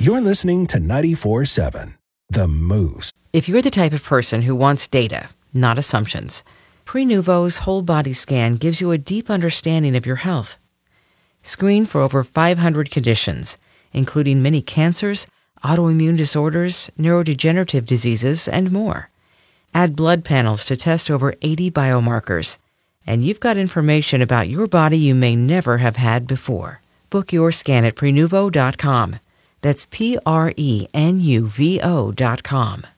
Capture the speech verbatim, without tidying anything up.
You're listening to ninety-four seven, The Moose. If you're the type of person who wants data, not assumptions, Prenuvo's whole body scan gives you a deep understanding of your health. Screen for over five hundred conditions, including many cancers, autoimmune disorders, neurodegenerative diseases, and more. Add blood panels to test over eighty biomarkers, and you've got information about your body you may never have had before. Book your scan at Prenuvo dot com. That's P R E N U V O dot com.